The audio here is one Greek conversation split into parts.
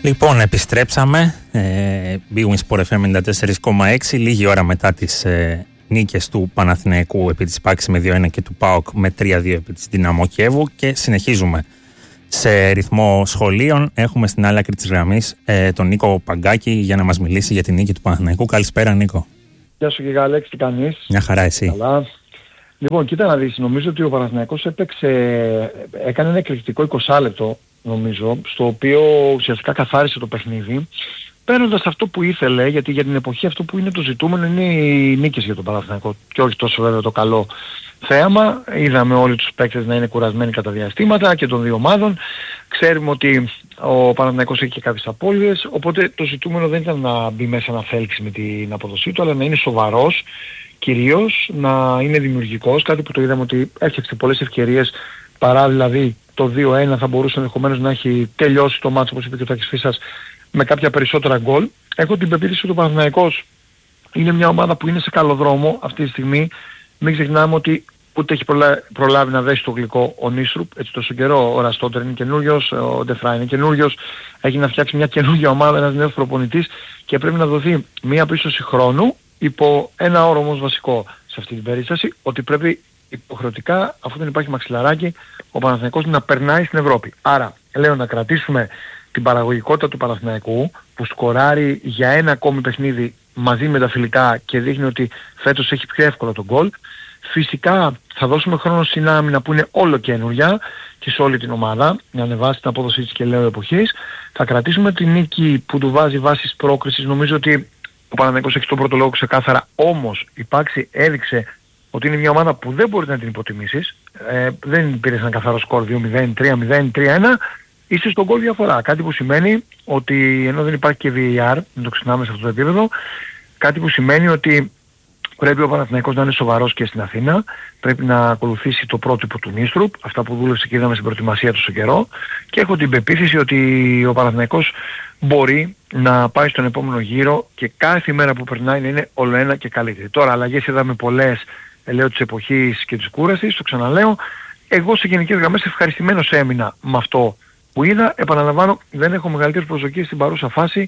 Λοιπόν, επιστρέψαμε. Big Win Sport FM 94,6. Λίγη ώρα μετά τις νίκες του Παναθηναϊκού επί της Πάκης με 2-1 και του ΠΑΟΚ με 3-2 επί της Δυναμό Κιέβου, και συνεχίζουμε σε ρυθμό σχολείων. Έχουμε στην άλλη άκρη της γραμμής τον Νίκο Παγκάκη για να μας μιλήσει για την νίκη του Παναθηναϊκού. Καλησπέρα, Νίκο. Γεια σου και Αλέξη, τι κάνεις? Μια χαρά, εσύ? Καλά. Λοιπόν, κοίτα να δεις, νομίζω ότι ο Παναθηναϊκός έκανε ένα εκρηκτικό 20 λεπτό, νομίζω, στο οποίο ουσιαστικά καθάρισε το παιχνίδι, παίρνοντας αυτό που ήθελε, γιατί για την εποχή αυτό που είναι το ζητούμενο είναι οι νίκες για τον Παναθηναϊκό και όχι τόσο βέβαια το καλό θέαμα. Είδαμε όλοι τους παίκτες να είναι κουρασμένοι κατά διαστήματα και των δύο ομάδων. Ξέρουμε ότι ο Παναθηναϊκός έχει και κάποιες απώλειες, οπότε το ζητούμενο δεν ήταν να μπει μέσα να θέλξει με την αποδοσή του, αλλά να είναι σοβαρός, κυρίως να είναι δημιουργικός, κάτι που το είδαμε ότι έφτιαξε πολλές ευκαιρίες, παρά δηλαδή το 2-1 θα μπορούσε ενδεχομένως να έχει τελειώσει το μάτσο, όπως είπε και ο Τάκης Φίσας, με κάποια περισσότερα γκολ. Έχω την πεποίθηση ότι ο Παναθηναϊκός είναι μια ομάδα που είναι σε καλό δρόμο αυτή τη στιγμή. Μην ξεχνάμε ότι ούτε έχει προλάβει να δέσει το γλυκό ο Νίστρουπ, έτσι τόσο καιρό. Ο Ραστότερ είναι καινούριος, ο Ντεφρά είναι καινούριος, έχει να φτιάξει μια καινούργια ομάδα, ένας νέος προπονητής, και πρέπει να δοθεί μια πίστοση χρόνου, υπό ένα όρο όμως βασικό σε αυτή την περίσταση, ότι πρέπει υποχρεωτικά, αφού δεν υπάρχει μαξιλαράκι, ο Παναθηναϊκός να περνάει στην Ευρώπη. Άρα, λέω να κρατήσουμε την παραγωγικότητα του Παναθηναϊκού, που σκοράρει για ένα ακόμη παιχνίδι μαζί με τα φιλικά και δείχνει ότι φέτος έχει πιο εύκολο τον γκολ. Φυσικά θα δώσουμε χρόνο στην άμυνα που είναι όλο καινούρια και σε όλη την ομάδα, να ανεβάσει την απόδοση της και λέω εποχής. Θα κρατήσουμε την νίκη που του βάζει βάσεις πρόκρισης. Νομίζω ότι ο Παναθηναϊκός έχει τον πρώτο λόγο ξεκάθαρα, όμως η Πάξη έδειξε ότι είναι μια ομάδα που δεν μπορεί να την υποτιμήσεις. Δεν πήρε ένα καθαρό σκορ 2-0, 3-0, 3-1. Είσαι στον γκολ διαφορά. Κάτι που σημαίνει ότι, ενώ δεν υπάρχει και VAR, μην το ξεχνάμε σε αυτό το επίπεδο, κάτι που σημαίνει ότι πρέπει ο Παναθηναϊκός να είναι σοβαρός και στην Αθήνα, πρέπει να ακολουθήσει το πρότυπο του Νίστρουπ, αυτά που δούλεψε και είδαμε στην προετοιμασία του στο καιρό, και έχω την πεποίθηση ότι ο Παναθηναϊκός μπορεί να πάει στον επόμενο γύρο και κάθε μέρα που περνάει να είναι όλο ένα και καλύτερη. Τώρα αλλαγές είδαμε πολλές, λέω, της εποχής και της κούρασης, το ξαναλέω. Εγώ σε γενικές γραμμές ευχαριστημένος έμεινα με αυτό που είδα. Επαναλαμβάνω, δεν έχω μεγαλύτερες προσδοκίες στην παρούσα φάση.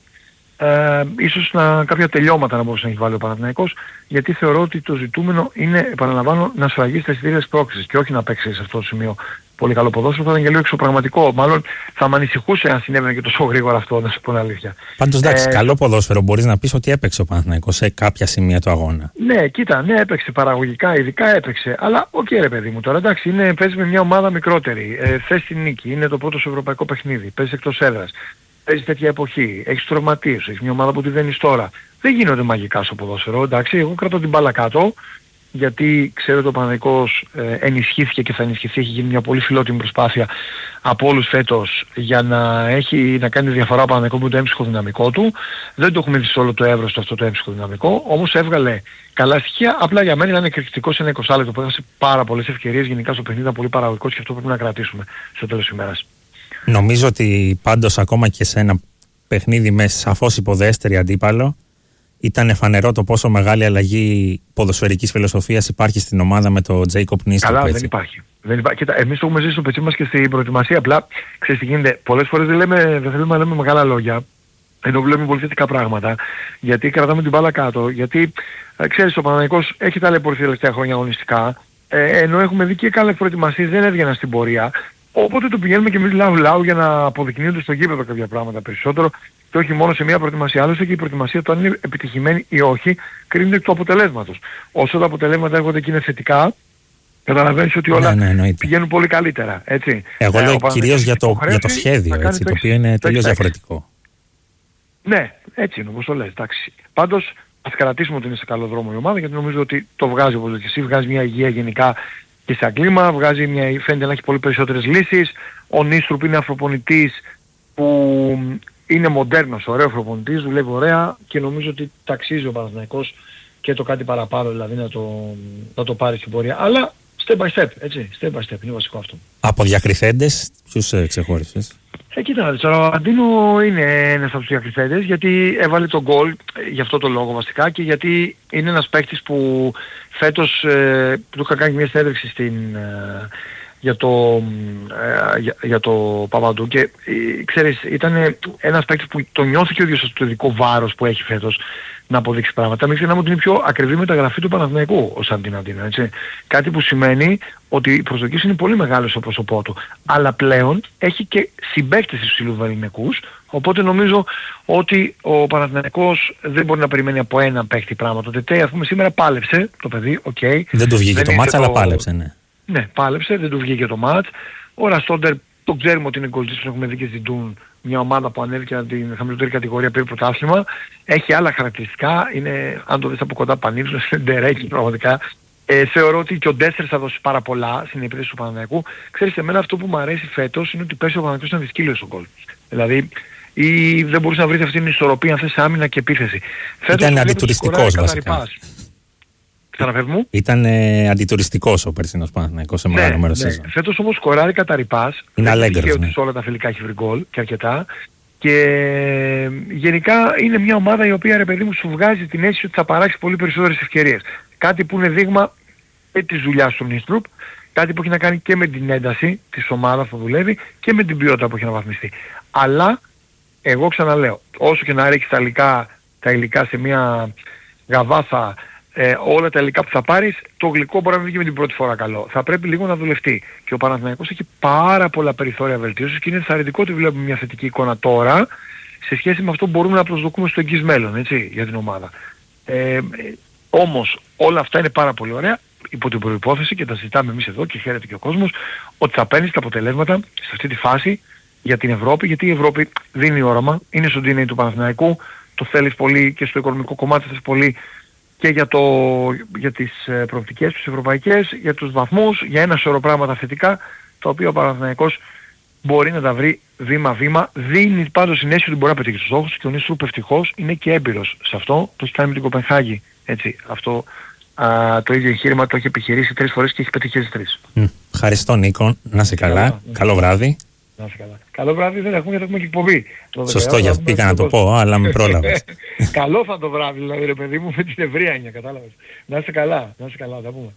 Ίσως κάποια τελειώματα να μπορούσε να έχει βάλει ο Παναθηναϊκός, γιατί θεωρώ ότι το ζητούμενο είναι, επαναλαμβάνω, να σφραγίσει τα εισιτήρια της πρόκρισης και όχι να παίξει σε αυτό το σημείο πολύ καλό ποδόσφαιρο. Θα ήταν και λίγο εξωπραγματικό. Μάλλον θα με ανησυχούσε αν συνέβαινε και τόσο γρήγορα αυτό, να σου πω την αλήθεια. Πάντως εντάξει, καλό ποδόσφαιρο μπορείς να πεις ότι έπαιξε ο Παναθηναϊκός σε κάποια σημεία του αγώνα. Ναι, κοίτα, ναι, έπαιξε παραγωγικά, ειδικά έπαιξε. Αλλά οκ, ρε παιδί μου, τώρα εντάξει, παίζει με μια ομάδα μικρότερη. Θες την νίκη, είναι το πρώτο σου ευρωπαϊκό παιχνίδι, παίζει εκτός έδρας. Παίζει τέτοια εποχή, έχεις τραυματίες, έχεις μια ομάδα που τη δένεις τώρα. Δεν γίνονται μαγικά στο ποδόσφαιρο, εντάξει, εγώ κρατώ την μπάλα κάτω, γιατί ξέρω ότι ο Παναθηναϊκός ενισχύθηκε και θα ενισχυθεί, έχει γίνει μια πολύ φιλότιμη προσπάθεια από όλους φέτος για να κάνει διαφορά ο Παναθηναϊκός με το έμψυχο δυναμικό του. Δεν το έχουμε δει σε όλο το εύρος του αυτό το έμψυχο δυναμικό, όμως έβγαλε καλά στοιχεία. Απλά για μένα είναι εκρηκτικό σε ένα 20 λεπτό που έχασε πάρα πολλές ευκαιρίες, γενικά στο παιχνίδι ήταν πολύ παραγωγικός και αυτό πρέπει να κρατήσουμε στο τέλος της ημέρας. Νομίζω ότι πάντως ακόμα και σε ένα παιχνίδι με σαφώς υποδέστερη αντίπαλο ήταν φανερό το πόσο μεγάλη αλλαγή ποδοσφαιρικής φιλοσοφίας υπάρχει στην ομάδα με τον Τζέικοπ Νίστρουπ. Καλά, δεν υπάρχει. Κοίτα, εμείς το έχουμε ζήσει στο πετσί μας και στην προετοιμασία. Απλά ξέρεις τι γίνεται. Πολλές φορές δεν θέλουμε να λέμε μεγάλα λόγια, ενώ βλέπουμε πολύ θετικά πράγματα, γιατί κρατάμε την μπάλα κάτω. Γιατί ξέρεις, ο Παναθηναϊκός έχει ταλαιπωρηθεί τελευταία χρόνια αγωνιστικά, ενώ έχουμε δει και καλές προετοιμασίες, δεν έβγαιναν στην πορεία. Οπότε το πηγαίνουμε και εμείς λαού για να αποδεικνύονται στο γήπεδο κάποια πράγματα περισσότερο και όχι μόνο σε μια προετοιμασία. Άλλωστε και η προετοιμασία, το αν είναι επιτυχημένη ή όχι, κρίνεται εκ του αποτελέσματος. Όσο τα αποτελέσματα έρχονται και είναι θετικά, καταλαβαίνεις ότι όλα πηγαίνουν πολύ καλύτερα. Έτσι. Εγώ λέω κυρίως για το σχέδιο, έτσι, το οποίο είναι τελείως διαφορετικό. Ναι, έτσι είναι όπως το λες. Εντάξει. Πάντως, ας κρατήσουμε ότι είναι σε καλό δρόμο η ομάδα, γιατί νομίζω ότι το βγάζει, όπως και εσύ, βγάζει μια υγεία γενικά και σαν κλίμα, φαίνεται να έχει πολύ περισσότερες λύσεις. Ο Νίστρουπ είναι αφροπονητής που είναι μοντέρνος, ωραίος αφροπονητής, δουλεύει ωραία και νομίζω ότι ταξίζει ο Παναθηναϊκός και το κάτι παραπάνω, δηλαδή να το πάρει στην πορεία. Αλλά step by step, έτσι, step by step, είναι βασικό αυτό. Από διακριθέντες, ποιους ξεχώρισες? Κοίτα να δεις, ο Αντίνο είναι ένας από τους διακριθέντες, γιατί έβαλε τον γκολ, γι' αυτό το λόγο βασικά, και γιατί είναι ένας παίκτης που φέτος του είχα κάνει μια συνέντευξη για το Παπαντού και ξέρεις, ήταν ένας παίκτης που το νιώθηκε ο ίδιος το ειδικό βάρος που έχει φέτος να αποδείξει πράγματα. Μην ξεχνάμε ότι είναι η πιο ακριβή μεταγραφή του Παναθηναϊκού ο Σαντιναντίνο, έτσι. Κάτι που σημαίνει ότι οι προσδοκίες είναι πολύ μεγάλες στο πρόσωπό του. Αλλά πλέον έχει και συμπαίκτες στους Σιλουβαρινεκούς, οπότε νομίζω ότι ο Παναθηναϊκός δεν μπορεί να περιμένει από ένα παίκτη πράγματα. Ο Τετέ, ας πούμε, σήμερα πάλεψε το παιδί, οκ. Δεν του βγήκε το μάτς, αλλά πάλεψε, ναι. Ναι, πάλεψε, δεν του βγήκε το μάτς. Ο Ραστόντερ το ξέρουμε ότι είναι γκολτζής, που έχουμε δει και στην Τούν, μια ομάδα που ανέβηκε από την χαμηλότερη κατηγορία, πήρε πρωτάθλημα. Έχει άλλα χαρακτηριστικά, είναι, αν το δεις από κοντά πανίψος, είναι ντερέκι πραγματικά. Θεωρώ ότι και ο Ντέσσερ θα δώσει πάρα πολλά στην επίθεση του Παναθηναϊκού. Ξέρεις, εμένα αυτό που μου αρέσει φέτος είναι ότι πέσει ο Παναθηναϊκός να δυσκύλιος στον γκολ. Δηλαδή, ή δεν μπορούσε να βρει αυτή την ισορροπία αν θες άμυνα και επίθεση. Ήταν αντιτουριστικός βασικά. Ξαναφεύγουμε. Ήταν αντιτουριστικός ο περσινός Παναθηναϊκός σε μεγάλο μέρος της σεζόν. Φέτος όμως σκοράρει κατά ρηπάς. Είναι αλέγκρος, ναι. Σε όλα τα φιλικά έχει βρει γκολ και αρκετά. Και γενικά είναι μια ομάδα η οποία, ρε παιδί μου, σου βγάζει την αίσθηση ότι θα παράξει πολύ περισσότερες ευκαιρίες. Κάτι που είναι δείγμα και της δουλειάς του Νίστρουπ, κάτι που έχει να κάνει και με την ένταση της ομάδας που δουλεύει και με την ποιότητα που έχει αναβαθμιστεί. Αλλά εγώ ξαναλέω, όσο και να ρίξεις τα υλικά σε μια γαβάθα, όλα τα υλικά που θα πάρεις, το γλυκό μπορεί να μην βγει με την πρώτη φορά καλό. Θα πρέπει λίγο να δουλευτεί. Και ο Παναθηναϊκός έχει πάρα πολλά περιθώρια βελτίωσης και είναι ενθαρρυντικό ότι βλέπουμε μια θετική εικόνα τώρα σε σχέση με αυτό που μπορούμε να προσδοκούμε στο εγγύς μέλλον, έτσι, για την ομάδα. Όμως όλα αυτά είναι πάρα πολύ ωραία υπό την προϋπόθεση, και τα συζητάμε εμείς εδώ και χαίρεται και ο κόσμος, ότι θα παίρνεις τα αποτελέσματα σε αυτή τη φάση για την Ευρώπη, γιατί η Ευρώπη δίνει όραμα, είναι στο DNA του Παναθηναϊκού, το θέλεις πολύ και στο οικονομικό κομμάτι θες πολύ και για τις προοπτικές τους ευρωπαϊκές, για τους βαθμούς, για ένα σωρό πράγματα θετικά, τα οποία ο Παναθηναϊκός μπορεί να τα βρει βήμα-βήμα. Δίνει πάντως συνέστηση ότι μπορεί να πετύχει τους στόχους και ο Νίστρουπ ευτυχώς είναι και έμπειρος σε αυτό. Το έχει κάνει με την Κοπενχάγη, έτσι. Αυτό το ίδιο εγχείρημα το έχει επιχειρήσει 3 φορές και έχει πετύχει τις 3. Ευχαριστώ Νίκο, να είσαι καλά. Καλό βράδυ. Να είσαι καλά. Καλό βράδυ, δεν έχουμε, γιατί έχουμε και εκπομπή. Σωστό, για αυτό πήγα να το πω, αλλά με πρόλαβες. Καλό θα το βράδυ, δηλαδή, ρε παιδί μου, με την ευρία έννοια, κατάλαβες. Να είσαι καλά, θα πούμε.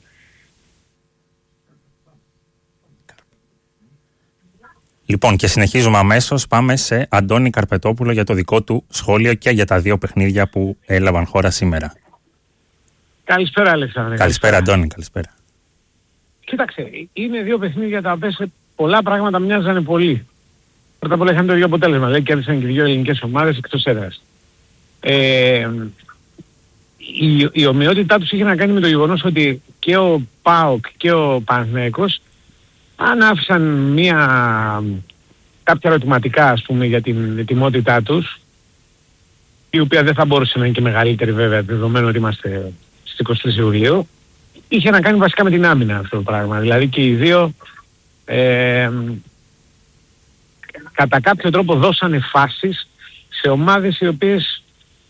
Λοιπόν, και συνεχίζουμε αμέσως. Πάμε σε Αντώνη Καρπετόπουλο για το δικό του σχόλιο και για τα 2 παιχνίδια που έλαβαν χώρα σήμερα. Καλησπέρα, Αλέξανδρε. Καλησπέρα, Αντώνη, καλησπέρα. Κοίταξε, είναι 2 παιχνίδια τα οποία σε πολλά πράγματα μοιάζανε πολύ. Πρώτα απ' όλα είχαν το ίδιο αποτέλεσμα, δηλαδή κέρδισαν και 2 ελληνικές ομάδες εκτός έδρας. Η ομοιότητά τους είχε να κάνει με το γεγονός ότι και ο ΠΑΟΚ και ο Παναθηναϊκός, αν άφησαν κάποια ερωτηματικά, ας πούμε, για την ετοιμότητά τους, η οποία δεν θα μπορούσε να είναι και μεγαλύτερη βέβαια, δεδομένου ότι είμαστε στις 23 Ιουλίου, είχε να κάνει βασικά με την άμυνα αυτό το πράγμα. Δηλαδή και οι δύο κατά κάποιο τρόπο δώσανε φάσεις σε ομάδες οι οποίες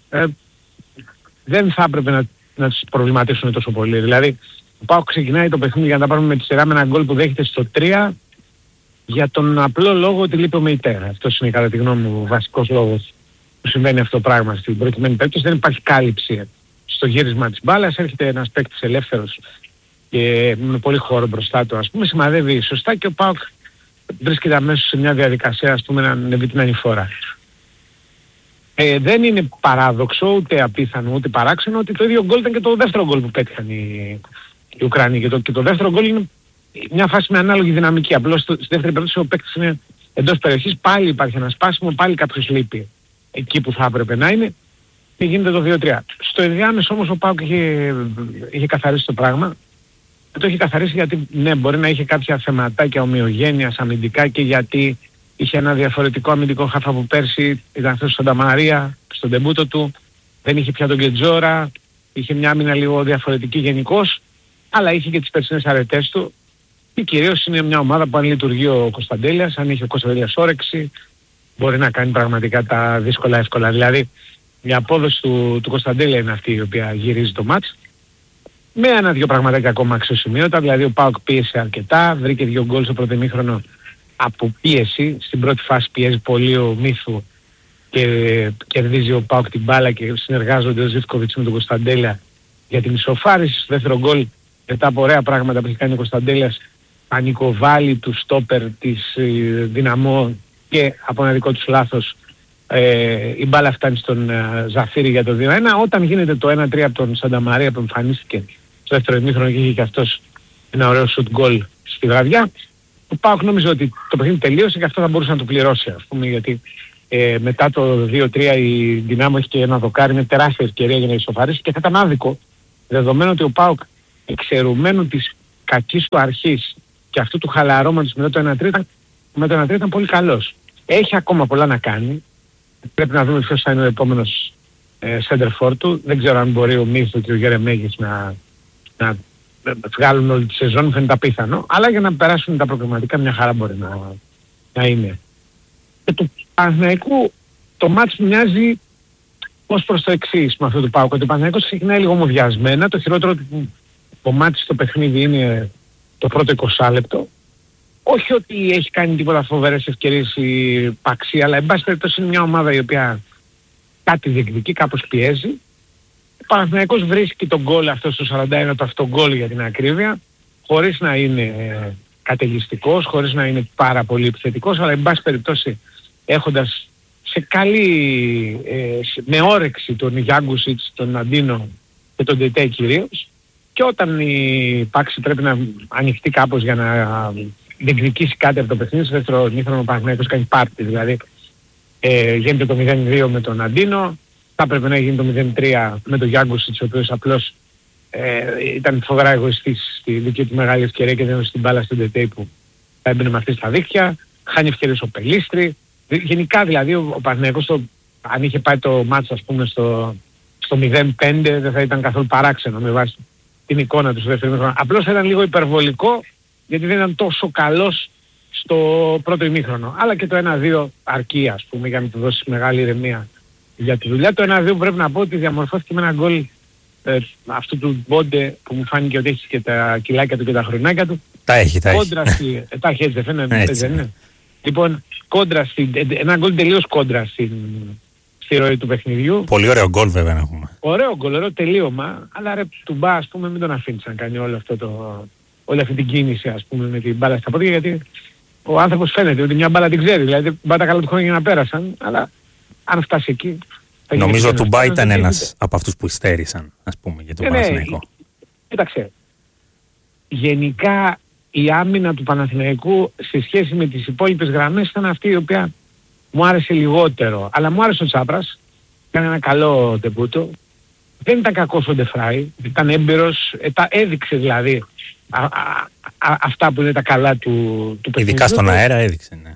δεν θα έπρεπε να τους προβληματίσουν τόσο πολύ. Δηλαδή ο ΠΑΟΚ ξεκινάει το παιχνίδι, για να τα πάρουμε με τη σειρά, με ένα γκολ που δέχεται στο 3 για τον απλό λόγο ότι λείπει ο Μεϊτέρα. Αυτός είναι κατά τη γνώμη μου ο βασικός λόγος που συμβαίνει αυτό το πράγμα στην προκειμένη περίπτωση. Δεν υπάρχει κάλυψη στο γύρισμα της μπάλας, έρχεται ένας παίκτης ελεύθερος και με πολύ χώρο μπροστά του, ας πούμε, σημαδεύει σωστά και ο ΠΑΟΚ βρίσκεται αμέσως σε μια διαδικασία, ας πούμε, να ανεβεί την ανηφόρα. Δεν είναι παράδοξο, ούτε απίθανο, ούτε παράξενο ότι το ίδιο γκολ ήταν και το δεύτερο γκολ που πέτυχαν οι Ουκρανοί. Και το δεύτερο γκολ είναι μια φάση με ανάλογη δυναμική. Απλώς στη δεύτερη περίπτωση ο παίκτης είναι εντός περιοχής, πάλι υπάρχει ένα σπάσιμο, πάλι κάποιος λείπει εκεί που θα έπρεπε να είναι και γίνεται το 2-3. Στο ενδιάμεσο όμως ο ΠΑΟΚ είχε καθαρίσει το πράγμα. Το είχε καθαρίσει γιατί ναι, μπορεί να είχε κάποια θεματάκια ομοιογένειας αμυντικά και γιατί είχε ένα διαφορετικό αμυντικό χαφ από πέρσι, ήταν αυτός στον Σανταμαρία, στον τεμπούτο του, δεν είχε πια τον Κετζόρα, είχε μια άμυνα λίγο διαφορετική γενικώς, αλλά είχε και τις περσινές αρετές του και κυρίως είναι μια ομάδα που αν λειτουργεί ο Κωνσταντέλιας, αν είχε ο Κωνσταντέλιας όρεξη, μπορεί να κάνει πραγματικά τα δύσκολα εύκολα. Δηλαδή η απόδοση του Κωνσταντέλια είναι αυτή η οποία γυρίζει το μάτς. Με 1-2 πραγματάκια ακόμα αξιοσημείωτα, δηλαδή ο ΠΑΟΚ πίεσε αρκετά, βρήκε 2 γκολ στο πρώτο ημίχρονο από πίεση. Στην πρώτη φάση πιέζει πολύ ο Μίθου και κερδίζει ο ΠΑΟΚ την μπάλα και συνεργάζονται ο Ζίβκοβιτς με τον Κωνσταντέλια για την ισοφάριση. Στο δεύτερο γκολ, μετά από ωραία πράγματα που έχει κάνει ο Κωνσταντέλιας, πανικοβάλλει του στόπερ της Δυναμό και από ένα δικό τους λάθος η μπάλα φτάνει στον Ζαφύρη για το 2-1. Όταν γίνεται το 1-3 από τον Σανταμαρία που εμφανίστηκε στο δεύτερο ημίχρονο και είχε και αυτός ένα ωραίο shoot goal στη βραδιά, ο ΠΑΟΚ νόμιζε ότι το παιχνίδι τελείωσε και αυτό θα μπορούσε να το πληρώσει, ας πούμε, γιατί μετά το 2-3 η Δυνάμω έχει και ένα δοκάρι με τεράστια ευκαιρία για να ισοφαρίσει και θα ήταν άδικο, δεδομένου ότι ο ΠΑΟΚ εξαιρουμένου της κακής του αρχής και αυτού του χαλαρώματος μετά το 1-3 ήταν πολύ καλός. Έχει ακόμα πολλά να κάνει. Πρέπει να δούμε ποιος θα είναι ο επόμενος center for του. Δεν ξέρω αν μπορεί ο Μίθο και ο Γερεμέγης να βγάλουν όλη τη σεζόν, φαίνεται απίθανο. Αλλά για να περάσουν τα προκριματικά μια χαρά μπορεί να είναι. Και του Παναθηναϊκού το μάτς μοιάζει ως προς το εξής με αυτό του ΠΑΟΚ. Ότι ο Παναθηναϊκός ξεκινάει λίγο μουδιασμένα. Το χειρότερο το μάτς στο παιχνίδι είναι το πρώτο 20 λεπτό. Όχι ότι έχει κάνει τίποτα φοβερές ευκαιρίες η Παξί, αλλά εν πάση περιπτώσει είναι μια ομάδα η οποία κάτι διεκδικεί, κάπως πιέζει. Ο Παναθηναϊκός βρίσκει τον γκολ αυτό στο 41, το αυτό γκολ για την ακρίβεια, χωρίς να είναι καταιγιστικός, χωρίς να είναι πάρα πολύ επιθετικός, αλλά εν πάση περιπτώσει έχοντας σε καλή, με όρεξη τον Γιάνγκουσιτς, τον Αντίνο και τον Ντετέ κυρίως, και όταν η Παξί πρέπει να ανοιχτεί κάπως για να διεκδικήσει κάτι από το παιχνίδι, στο δεύτερο ημίχρονο ο Παναθηναϊκός κάνει πάρτι, δηλαδή γίνεται το 0-2 με τον Αντίνο, θα έπρεπε να γίνει το 0-3 με τον Γιάνγκουσιτς, ο οποίος απλώς ήταν φοβερά εγωιστής στη δική του μεγάλη ευκαιρία και δεν έδωσε την μπάλα στον Ντετέι που θα έμπαινε με αυτή στα δίχτυα, χάνει ευκαιρίες ο Πελίστρη. Γενικά δηλαδή ο Παναθηναϊκός αν είχε πάει το μάτς ας πούμε στο 0-5 δεν θα ήταν καθόλου παράξενο με βάση την εικόνα του στο δεύτερο ημίχρονο. Απλώς ήταν λίγο υπερβολικό γιατί δεν ήταν τόσο καλός στο πρώτο ημίχρονο. Αλλά και το 1-2 αρκεί ας πούμε για να του δώσει μεγάλη ηρεμία για τη δουλειά. Το 1-2 πρέπει να πω ότι διαμορφώθηκε με ένα γκολ αυτού του Μπόντε που μου φάνηκε ότι έχει και τα κιλάκια του και τα χρονάκια του. Τα έχει. Τα έχει έτσι δεν φαίνεται. Λοιπόν, ένα γκολ τελείως κόντρα στη ροή του παιχνιδιού. Πολύ ωραίο γκολ βέβαια να έχουμε. Ωραίο γκολ, ωραίο τελείωμα, αλλά ρε Τουμπά ας πούμε μην τον αφήνεις να κάνει όλη αυτή την κίνηση ας πούμε με την μπάλα στα πόδια, γιατί ο άνθρωπος φαίνεται ότι μια μπάλα την ξέρει, δηλαδή μπάλα καλά του χρόνια να πέρασαν, αλλά αν φτάσει εκεί... Νομίζω ο Τουμπά ήταν ένας από αυτούς που υστέρησαν ας πούμε για τον Παναθηναϊκό. Κοίταξε, γενικά η άμυνα του Παναθηναϊκού σε σχέση με τις υπόλοιπες γραμμές ήταν αυτή η οποία μου άρεσε λιγότερο, αλλά μου άρεσε ο Τσάπρας, έκανε ένα καλό τεμπούτο, δεν ήταν κακός ο Ντεφράι, ήταν έμπειρος, έδειξε δηλαδή αυτά που είναι τα καλά του παιχνιδιού. Ειδικά στον αέρα έδειξε, ναι.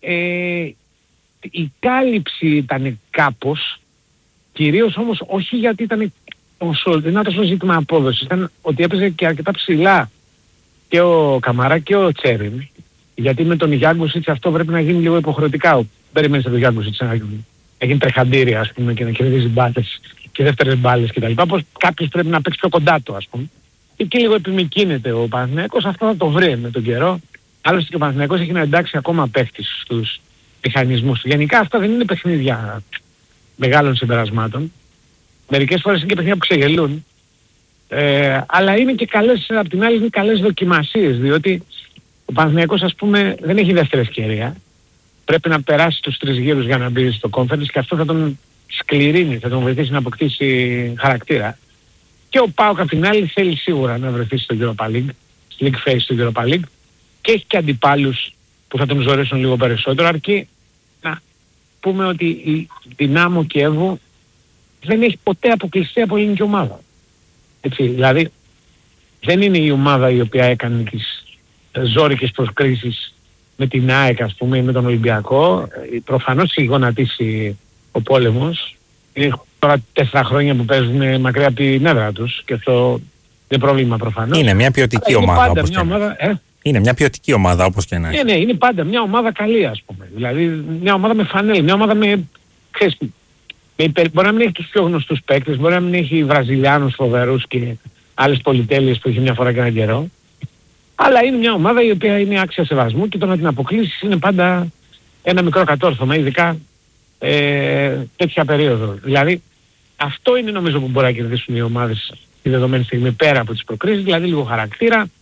Η κάλυψη ήταν κάπως, κυρίως όμως όχι γιατί ήταν τόσο ζήτημα απόδοσης, ήταν ότι έπαιζε και αρκετά ψηλά και ο Καμαρά και ο Τσέριν, γιατί με τον Γιάνγκουσιτς αυτό πρέπει να γίνει λίγο υποχρεωτικά. Περιμένεις από τον Γιάνγκουσιτς να γίνει τρεχαντήρια ας πούμε και να κερδίζει μπάλες και δεύτερες μπάλες κτλ. Πως κάποιος πρέπει να παίξει πιο κοντά του ας πούμε. Και εκεί λίγο επιμικρύνεται ο Παναθηναϊκός, αυτό θα το βρει με τον καιρό. Άλλωστε και ο Παναθηναϊκός έχει να εντάξει ακόμα παίχτης στους μηχανισμούς του. Γενικά αυτά δεν είναι παιχνίδια μεγάλων συμπερασμάτων. Μερικές φορές είναι και παιχνίδια που ξεγελούν. Αλλά είναι και καλές, απ' την άλλη είναι καλές δοκιμασίες, διότι ο Παναθηναϊκός ας πούμε δεν έχει δεύτερη ευκαιρία. Πρέπει να περάσει τους 3 γύρους για να μπει στο conference και αυτό θα τον σκληρύνει, θα τον βοηθήσει να αποκτήσει χαρακτήρα. Και ο ΠΑΟΚ απ' την άλλη θέλει σίγουρα να βρεθεί στο Europa League, στη League Phase του Europa League, και έχει και αντιπάλους που θα τον ζωρίσουν λίγο περισσότερο, αρκεί να πούμε ότι η Δυνάμω Κιέβου δεν έχει ποτέ αποκλειστεί από ελληνική ομάδα. Έτσι, δηλαδή δεν είναι η ομάδα η οποία έκανε τις ζόρικες προσκρίσεις με την ΑΕΚ ας πούμε ή με τον Ολυμπιακό. Προφανώς έχει γονατίσει ο πόλεμος. Είναι τώρα 4 χρόνια που παίζουν μακριά από την έδρα τους και αυτό δεν πρόβλημα προφανώς. Είναι μια ποιοτική ομάδα όπως και να έχει. Είναι μια ποιοτική ομάδα όπως και να έχει. Ναι, είναι πάντα μια ομάδα καλή ας πούμε. Δηλαδή μια ομάδα με φανέλη, μια ομάδα με... Ξέρεις, μπορεί να μην έχει τους πιο γνωστούς παίκτες, μπορεί να μην έχει Βραζιλιάνους φοβερούς και άλλες πολυτέλειες που έχει μια φορά και έναν καιρό. Αλλά είναι μια ομάδα η οποία είναι άξια σεβασμού και το να την αποκλείσεις είναι πάντα ένα μικρό κατόρθωμα, ειδικά τέτοια περίοδο. Δηλαδή αυτό είναι νομίζω που μπορεί να κερδίσουν οι ομάδες τη δεδομένη στιγμή πέρα από τις προκρίσεις, δηλαδή λίγο χαρακτήρα,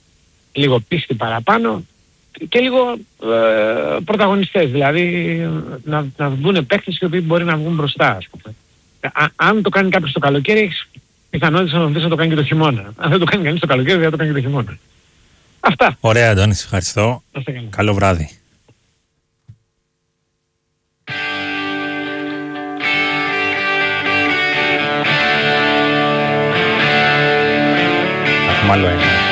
λίγο πίστη παραπάνω και λίγο πρωταγωνιστές, δηλαδή να βγουν παίκτες οι οποίοι μπορεί να βγουν μπροστά, ας πούμε. Αν το κάνει κάποιος το καλοκαίρι, έχεις πιθανότητες να δεις να το κάνει και το χειμώνα. Αν δεν το κάνει κανείς το καλοκαίρι, δεν θα το κάνει και το χειμώνα. Αυτά. Ωραία, Αντώνη, ευχαριστώ. Καλό βράδυ. Θα έχουμε άλλο ένα.